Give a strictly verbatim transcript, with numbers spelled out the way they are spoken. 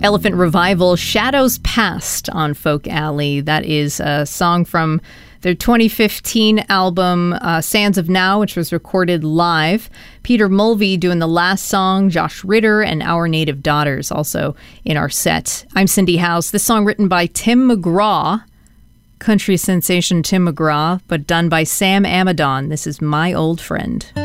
Elephant Revival, Shadows Past on Folk Alley. That is a song from their twenty fifteen album, uh, Sands of Now, which was recorded live. Peter Mulvey doing the last song, Josh Ritter, and Our Native Daughters also in our set. I'm Cindy House. This song written by Tim McGraw, country sensation Tim McGraw, but done by Sam Amadon. This is My Old Friend.